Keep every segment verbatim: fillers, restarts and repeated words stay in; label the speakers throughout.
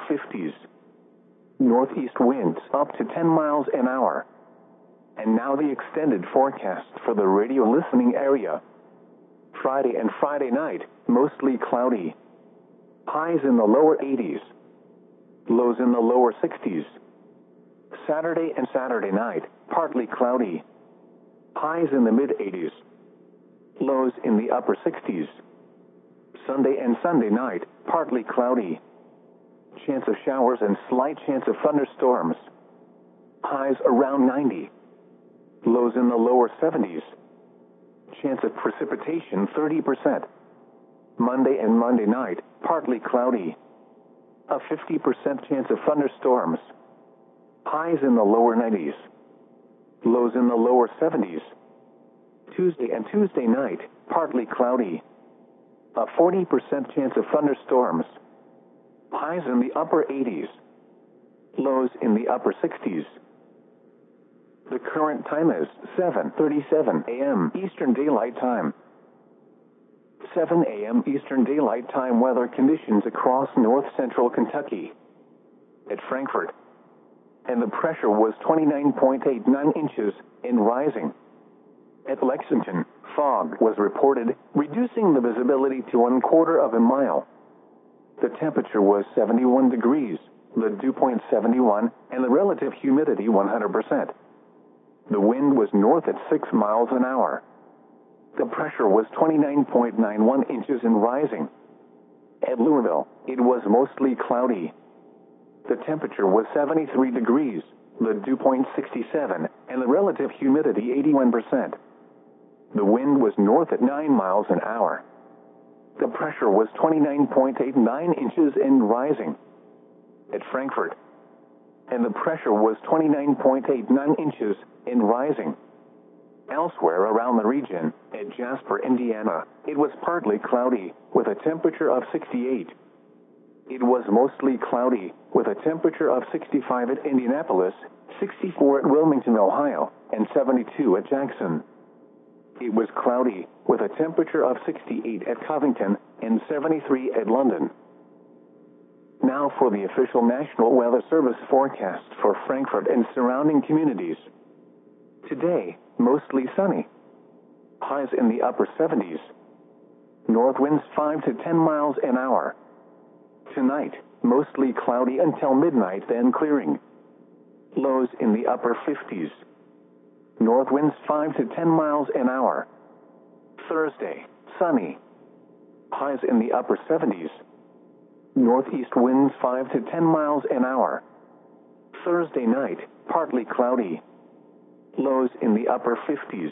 Speaker 1: fifties. Northeast winds up to ten miles an hour. And now the extended forecast for the radio listening area. Friday and Friday night, mostly cloudy. Highs in the lower eighties. Lows in the lower sixties. Saturday and Saturday night, partly cloudy. Highs in the mid-eighties. Lows in the upper sixties. Sunday and Sunday night, partly cloudy. Chance of showers and slight chance of thunderstorms. Highs around ninety. Lows in the lower seventies. Chance of precipitation thirty percent. Monday and Monday night, partly cloudy. A fifty percent chance of thunderstorms. Highs in the lower nineties. Lows in the lower seventies. Tuesday and Tuesday night, partly cloudy. A forty percent chance of thunderstorms. Highs in the upper eighties. Lows in the upper sixties. The current time is seven thirty-seven a m Eastern Daylight Time. seven a m Eastern Daylight Time weather conditions across north-central Kentucky. At Frankfort. And the pressure was twenty-nine point eight nine inches and rising. At Lexington, fog was reported, reducing the visibility to one quarter of a mile. The temperature was seventy-one degrees, the dew point seventy-one, and the relative humidity one hundred percent. The wind was north at six miles an hour. The pressure was twenty-nine point nine one inches and rising. At Louisville, it was mostly cloudy. The temperature was seventy-three degrees, the dew point sixty-seven, and the relative humidity eighty-one percent. The wind was north at nine miles an hour. The pressure was twenty-nine point eight nine inches and rising. At Frankfort. And the pressure was twenty-nine point eight nine inches and rising. Elsewhere around the region, at Jasper, Indiana, it was partly cloudy, with a temperature of sixty-eight. It was mostly cloudy, with a temperature of sixty-five at Indianapolis, sixty-four at Wilmington, Ohio, and seventy-two at Jackson. It was cloudy, with a temperature of sixty-eight at Covington and seventy-three at London. Now for the official National Weather Service forecast for Frankfort and surrounding communities. Today, mostly sunny. Highs in the upper seventies. North winds five to ten miles an hour. Tonight, mostly cloudy until midnight, then clearing. Lows in the upper fifties. North winds five to ten miles an hour. Thursday, sunny. Highs in the upper seventies. Northeast winds five to ten miles an hour. Thursday night, partly cloudy. Lows in the upper fifties.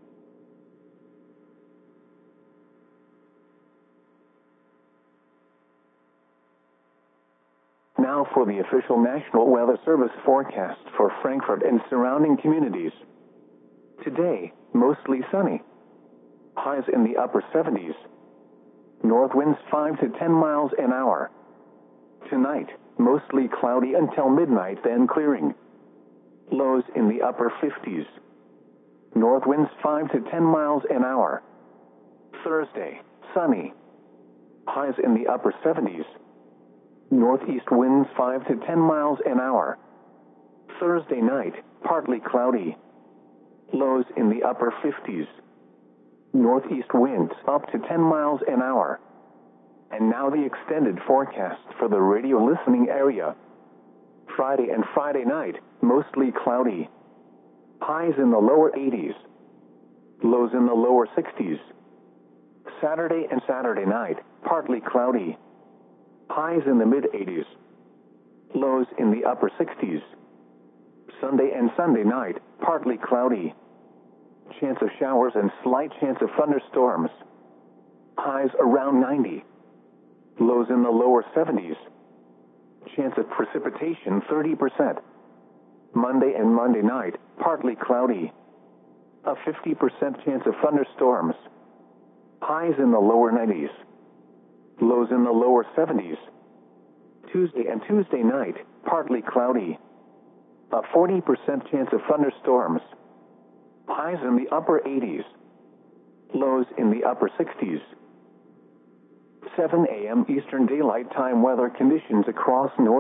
Speaker 1: Now for the official National Weather Service forecast for Frankfort and surrounding communities. Today, mostly sunny. Highs in the upper seventies. North winds five to ten miles an hour. Tonight, mostly cloudy until midnight, then clearing. Lows in the upper fifties. North winds five to ten miles an hour. Thursday, sunny. Highs in the upper seventies. Northeast winds five to ten miles an hour. Thursday night, partly cloudy. Lows in the upper fifties. Northeast winds up to ten miles an hour. And now the extended forecast for the radio listening area. Friday and Friday night, mostly cloudy. Highs in the lower eighties. Lows in the lower sixties. Saturday and Saturday night, partly cloudy. Highs in the mid-eighties. Lows in the upper sixties. Sunday and Sunday night, partly cloudy. Chance of showers and slight chance of thunderstorms. Highs around ninety. Lows in the lower seventies. Chance of precipitation thirty percent. Monday and Monday night, partly cloudy. A fifty percent chance of thunderstorms. Highs in the lower nineties. Lows in the lower seventies. Tuesday and Tuesday night, partly cloudy. A forty percent chance of thunderstorms. Highs in the upper eighties. Lows in the upper sixties. seven a m Eastern Daylight Time weather conditions across North